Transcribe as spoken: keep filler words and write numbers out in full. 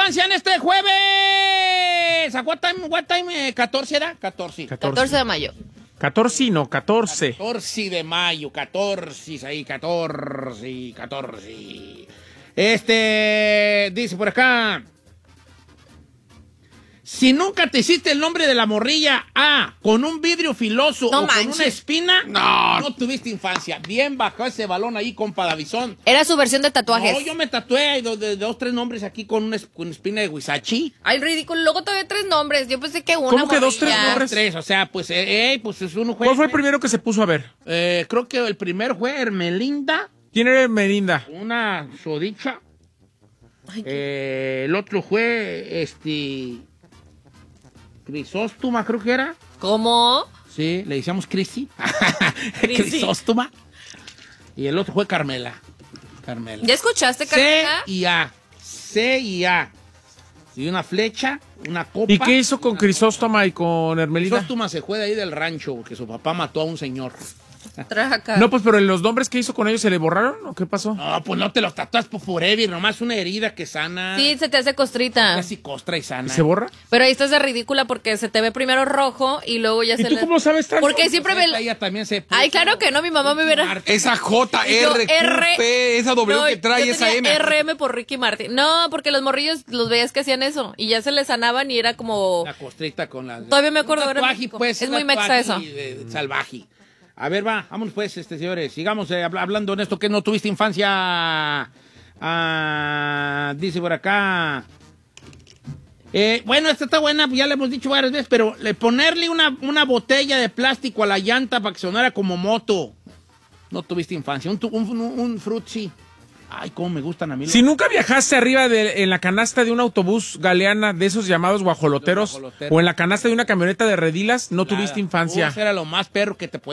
infancia en este jueves? ¿A what time? What time? ¿catorce era? catorce. catorce de mayo. catorce, no, catorce. catorce de mayo, catorce, ahí, catorce, catorce. Este, dice por acá. Si nunca te hiciste el nombre de la morrilla A con un vidrio filoso No o manches. con una espina, No. no tuviste infancia. Bien bajó ese balón ahí, compa Davizón. Era su versión de tatuajes. No, yo me tatué de, de, de dos, tres nombres aquí con una, es- con espina de huizachi. Ay, ridículo. Luego todavía tres nombres. Yo pensé que una. ¿Cómo que dos, tres morrilla. nombres? Tres, o sea, pues, eh, eh, pues es uno fue. ¿Cuál fue el primero que se puso a ver? Eh, creo que el primero fue Hermelinda, ¿Quién era Melinda? una sodicha. Ay, qué- Eh, el otro fue, este, Crisóstoma, creo que era. ¿Cómo? Sí, le decíamos Cristi. Cristi. Crisóstoma. Y el otro fue Carmela. Carmela. ¿Ya escuchaste, C Carmela? y A. C y A. Y una flecha, una copa. ¿Y qué hizo con Crisóstoma y con Hermelinda? Crisóstoma se fue de ahí del rancho porque su papá mató a un señor. Traca. No, pues, pero los nombres que hizo con ellos, ¿se le borraron o qué pasó? No, pues no te los tatuas por forever, nomás una herida que sana. Sí, se te hace costrita. Casi costra y sana. ¿Y se borra? Pero ahí estás de ridícula porque se te ve primero rojo y luego ya ¿Y se tú le... cómo sabes tanto? Porque siempre Pues me... esta ella también se puso- Ay, claro que no, mi mamá me hubiera... Esa J, Y yo, R, Q, P, esa W No, que trae, yo esa tenía M. R M por Ricky Martin. No, porque los morrillos los veías que hacían eso y ya se les sanaban y era como... La costrita con la... Todavía me acuerdo, Un ahora en tatuaje, México. pues, Es un muy mexa tatuaje eso. de- de salvaje. A ver, va, vámonos pues, este, señores. Sigamos eh, habla- hablando en esto que no tuviste infancia. Ah, dice por acá. Eh, bueno, esta está buena, ya le hemos dicho varias veces, pero le ponerle una, una botella de plástico a la llanta para que sonara como moto. No tuviste infancia. Un, tu- un, un, un frutzi. Ay, cómo me gustan a mí. los- Si nunca viajaste arriba de, en la canasta de un autobús galeana de esos llamados guajoloteros, Los guajoloteros. o en la canasta de una camioneta de redilas, no Nada. tuviste infancia. Uf, era lo más perro que te